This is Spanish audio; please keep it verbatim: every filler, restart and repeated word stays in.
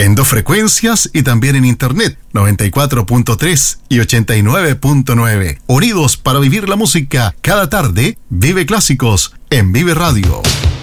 en dos frecuencias y también en internet, noventa y cuatro punto tres y ochenta y nueve punto nueve. Unidos para vivir la música. Cada tarde, vive clásicos en Vive Radio.